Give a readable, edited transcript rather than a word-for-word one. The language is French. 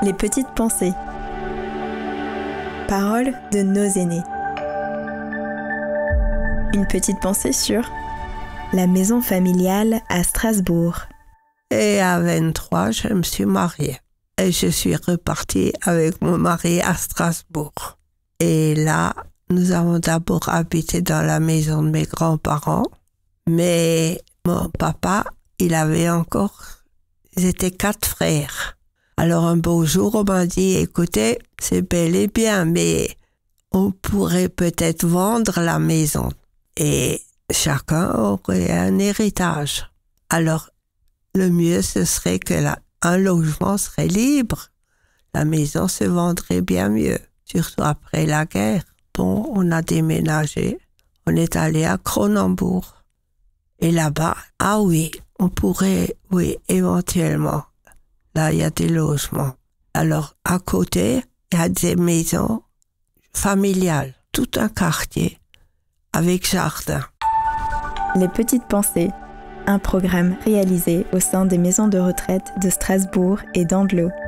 Les petites pensées. Paroles de nos aînés. Une petite pensée sur la maison familiale à Strasbourg. Et à 23, je me suis mariée. Et je suis repartie avec mon mari à Strasbourg. Et là, nous avons d'abord habité dans la maison de mes grands-parents. Mais mon papa, ils étaient 4 frères. Alors un beau jour, on m'a dit, écoutez, c'est bel et bien, mais on pourrait peut-être vendre la maison. Et chacun aurait un héritage. Alors, le mieux, ce serait que un logement serait libre. La maison se vendrait bien mieux, surtout après la guerre. Bon, on a déménagé. On est allé à Cronenbourg. Et là-bas, on pourrait, éventuellement. Là, il y a des logements. Alors, à côté, il y a des maisons familiales. Tout un quartier avec jardin. Les petites pensées. Un programme réalisé au sein des maisons de retraite de Strasbourg et d'Andelot.